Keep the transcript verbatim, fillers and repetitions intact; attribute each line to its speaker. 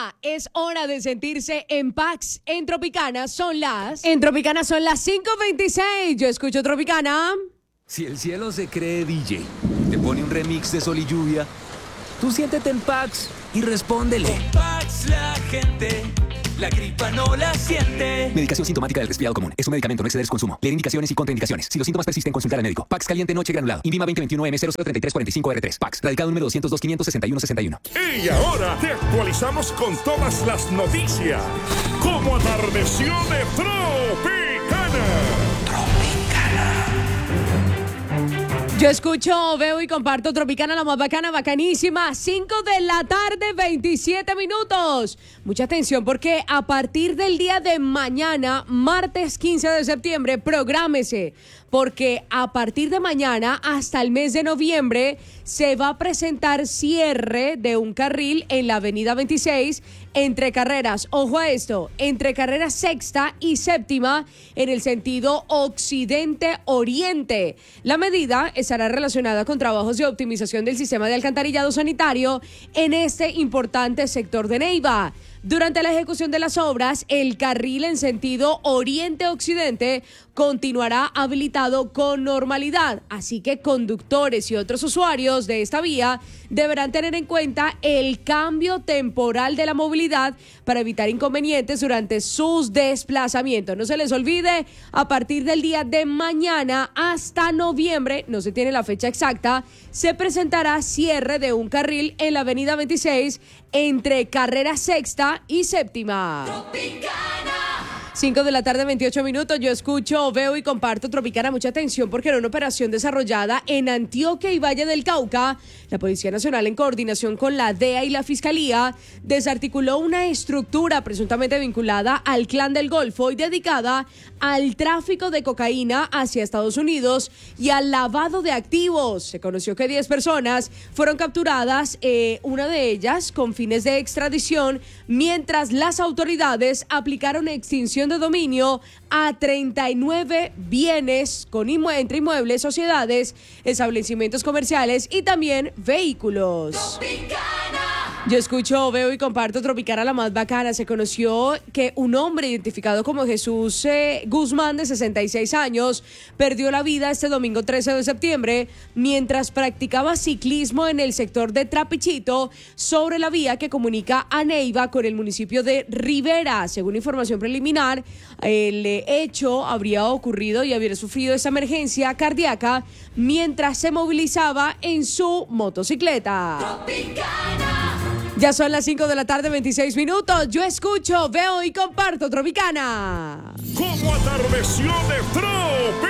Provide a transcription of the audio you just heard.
Speaker 1: Ya es hora de sentirse en Pax. En Tropicana son las... En Tropicana son las cinco veintiséis. Yo escucho Tropicana.
Speaker 2: Si el cielo se cree D J, te pone un remix de Sol y Lluvia, tú siéntete en Pax y respóndele.
Speaker 3: En Pax la gente, la gripa no la siente.
Speaker 2: Medicación sintomática del resfriado común. Es un medicamento, no exceder su consumo. Leer indicaciones y contraindicaciones. Si los síntomas persisten, consultar al médico. Pax caliente noche granulado. Invima veinte veintiuno M cero cero treinta y tres cuarenta y cinco R tres. Pax. Radicado número doscientos dos quinientos sesenta y uno sesenta y uno.
Speaker 4: Y ahora te actualizamos con todas las noticias. Como atardeció de Tropicana.
Speaker 1: Yo escucho, veo y comparto Tropicana, la más bacana, bacanísima. cinco de la tarde, veintisiete minutos. Mucha atención porque a partir del día de mañana, martes quince de septiembre, prográmese. Porque a partir de mañana hasta el mes de noviembre se va a presentar cierre de un carril en la avenida veintiséis entre carreras, ojo a esto, entre carrera sexta y séptima en el sentido occidente-oriente. La medida estará relacionada con trabajos de optimización del sistema de alcantarillado sanitario en este importante sector de Neiva. Durante la ejecución de las obras, el carril en sentido oriente-occidente continuará habilitado con normalidad, así que conductores y otros usuarios de esta vía deberán tener en cuenta el cambio temporal de la movilidad para evitar inconvenientes durante sus desplazamientos. No se les olvide, a partir del día de mañana hasta noviembre, no se tiene la fecha exacta, se presentará cierre de un carril en la avenida veintiséis entre carrera sexta y séptima.
Speaker 3: Tropicana.
Speaker 1: cinco de la tarde, veintiocho minutos. Yo escucho, veo y comparto Tropicana. Mucha atención porque en una operación desarrollada en Antioquia y Valle del Cauca, la Policía Nacional, en coordinación con la D E A y la Fiscalía, desarticuló una estructura presuntamente vinculada al Clan del Golfo y dedicada al tráfico de cocaína hacia Estados Unidos y al lavado de activos. Se conoció que diez personas fueron capturadas, eh, una de ellas con fines de extradición, mientras las autoridades aplicaron extinción de dominio a treinta y nueve bienes con inmue- entre inmuebles, sociedades, establecimientos comerciales y también vehículos.
Speaker 3: Tropicana.
Speaker 1: Yo escucho, veo y comparto Tropicana, la más bacana. Se conoció que un hombre identificado como Jesús eh, Guzmán, de sesenta y seis años, perdió la vida este domingo trece de septiembre mientras practicaba ciclismo en el sector de Trapichito sobre la vía que comunica a Neiva con el municipio de Rivera. Según información preliminar, el hecho habría ocurrido y habría sufrido esa emergencia cardíaca mientras se movilizaba en su motocicleta.
Speaker 3: Tropicana.
Speaker 1: Ya son las cinco de la tarde, veintiséis minutos. Yo escucho, veo y comparto Tropicana.
Speaker 4: Como atardeció de Tropicana.